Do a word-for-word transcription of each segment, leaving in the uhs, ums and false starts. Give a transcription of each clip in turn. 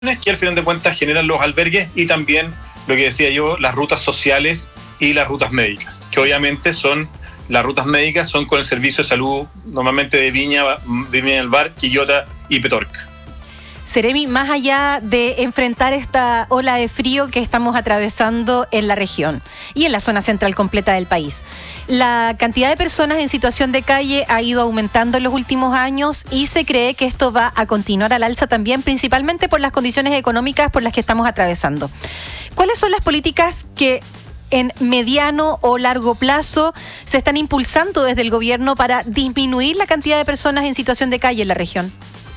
que al final de cuentas generan los albergues y también, lo que decía yo, las rutas sociales y las rutas médicas, que obviamente son, las rutas médicas son con el servicio de salud normalmente de Viña, de Viña del Mar, Quillota y Petorca. Seremi, más allá de enfrentar esta ola de frío que estamos atravesando en la región y en la zona central completa del país, la cantidad de personas en situación de calle ha ido aumentando en los últimos años y se cree que esto va a continuar al alza también, principalmente por las condiciones económicas por las que estamos atravesando. ¿Cuáles son las políticas que en mediano o largo plazo se están impulsando desde el gobierno para disminuir la cantidad de personas en situación de calle en la región?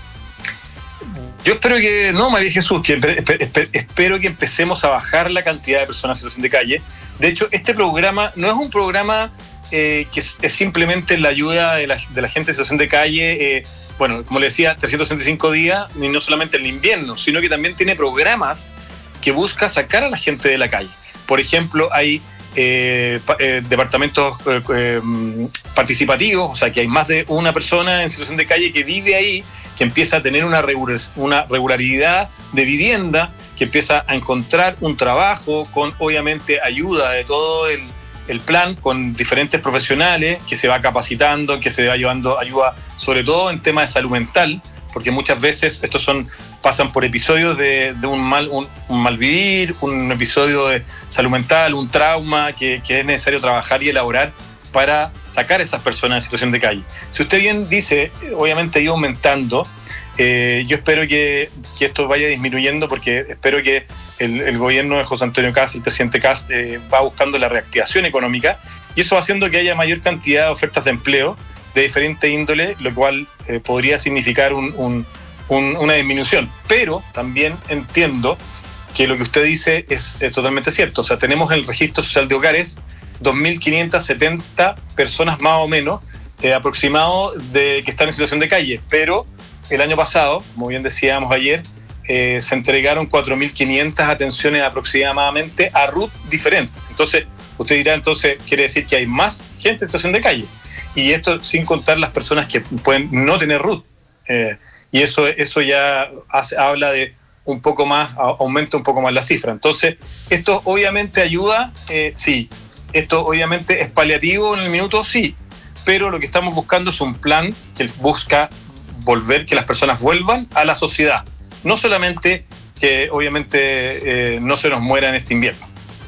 Yo espero que, no, María Jesús, que espero que empecemos a bajar la cantidad de personas en situación de calle. De hecho, este programa no es un programa eh, que es, es simplemente la ayuda de la, de la gente en situación de calle, eh, bueno, como le decía, trescientos sesenta y cinco días, y no solamente en el invierno, sino que también tiene programas que busca sacar a la gente de la calle. Por ejemplo, hay eh, eh, departamentos eh, eh, participativos, o sea, que hay más de una persona en situación de calle que vive ahí, que empieza a tener una, regular, una regularidad de vivienda, que empieza a encontrar un trabajo con, obviamente, ayuda de todo el, el plan, con diferentes profesionales, que se va capacitando, que se va llevando ayuda, sobre todo en temas de salud mental, porque muchas veces estos son pasan por episodios de, de un, mal, un, un mal vivir, un episodio de salud mental, un trauma que, que es necesario trabajar y elaborar para sacar a esas personas en situación de calle. Si usted bien dice, obviamente ha ido aumentando, eh, yo espero que, que esto vaya disminuyendo, porque espero que el, el gobierno de José Antonio Kast, el presidente Kast, eh, va buscando la reactivación económica, y eso va haciendo que haya mayor cantidad de ofertas de empleo de diferente índole, lo cual eh, podría significar un, un, un, una disminución. Pero también entiendo que lo que usted dice es, es totalmente cierto. O sea, tenemos el registro social de hogares dos mil quinientas setenta personas más o menos eh, aproximado de que están en situación de calle, pero el año pasado, como bien decíamos ayer, eh, se entregaron cuatro mil quinientas atenciones aproximadamente a R U T diferentes. Entonces, usted dirá, entonces quiere decir que hay más gente en situación de calle, y esto sin contar las personas que pueden no tener R U T, eh, y eso, eso ya hace, habla de un poco más, aumenta un poco más la cifra. Entonces, esto obviamente ayuda, eh, sí. Esto obviamente es paliativo en el minuto, sí, pero lo que estamos buscando es un plan que busca volver, que las personas vuelvan a la sociedad, no solamente que obviamente eh, no se nos muera en este invierno.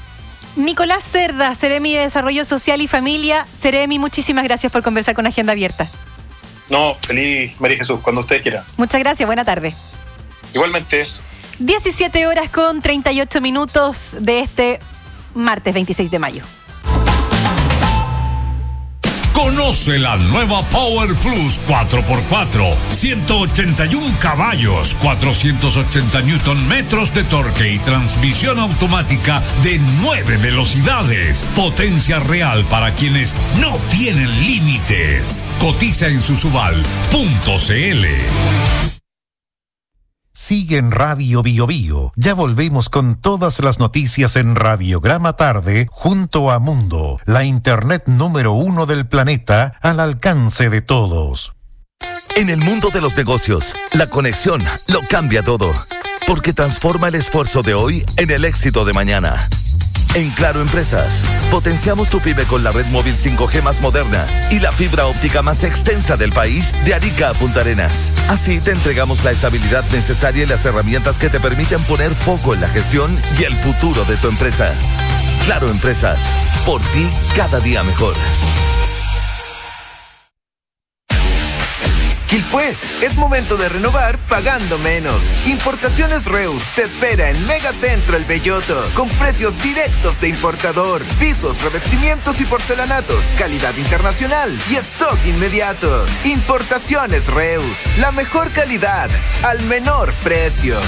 Nicolás Cerda, Seremi de Desarrollo Social y Familia. Seremi, muchísimas gracias por conversar con Agenda Abierta. No, feliz María Jesús, cuando usted quiera. Muchas gracias, buena tarde. Igualmente. diecisiete horas con treinta y ocho minutos de este martes veintiséis de mayo. Conoce la nueva Power Plus cuatro por cuatro, ciento ochenta y uno caballos, cuatrocientos ochenta newton metros de torque y transmisión automática de nueve velocidades. Potencia real para quienes no tienen límites. Cotiza en susubal punto cl. Sigue en Radio Bio Bio. Ya volvemos con todas las noticias en Radiograma Tarde junto a Mundo, la internet número uno del planeta al alcance de todos. En el mundo de los negocios, la conexión lo cambia todo, porque transforma el esfuerzo de hoy en el éxito de mañana. En Claro Empresas, potenciamos tu pyme con la red móvil cinco G más moderna y la fibra óptica más extensa del país, de Arica a Punta Arenas. Así te entregamos la estabilidad necesaria y las herramientas que te permiten poner foco en la gestión y el futuro de tu empresa. Claro Empresas, por ti cada día mejor. Quilpué, es momento de renovar pagando menos. Importaciones Reus te espera en Megacentro El Belloto, con precios directos de importador, pisos, revestimientos y porcelanatos, calidad internacional y stock inmediato. Importaciones Reus, la mejor calidad al menor precio.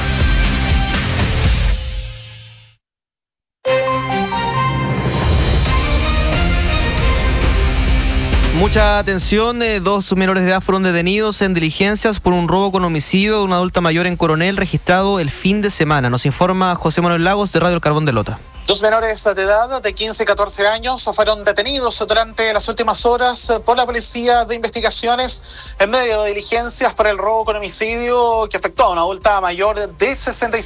Mucha atención, eh, dos menores de edad fueron detenidos en diligencias por un robo con homicidio de una adulta mayor en Coronel registrado el fin de semana. Nos informa José Manuel Lagos de Radio El Carbón de Lota. Dos menores de edad de quince y catorce años fueron detenidos durante las últimas horas por la Policía de Investigaciones en medio de diligencias por el robo con homicidio que afectó a una adulta mayor de sesenta y